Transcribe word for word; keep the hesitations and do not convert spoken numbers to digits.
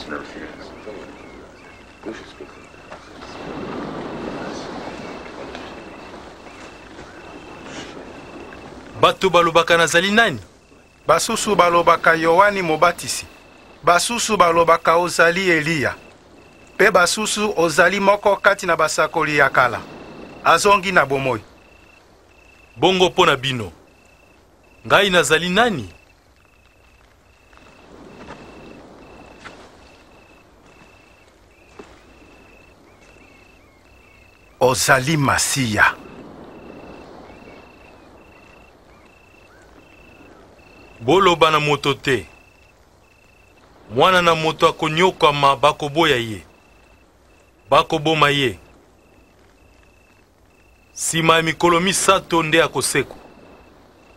Bato balobaka nazali nani? Basusu balobaka Yohani Mobatisi. Basusu balobaka ozali Eliya. Pe basusu ozali moko kati na basakoli ya kala. Azongi na bomoi. Bongo po na bino. Ngai nazali nani? Ozali Masiya. Boloba na moto te. Mwana na moto akonyokama bakoboya ye. Bakoboma ye. Sima ya mikolo misato nde akoseko.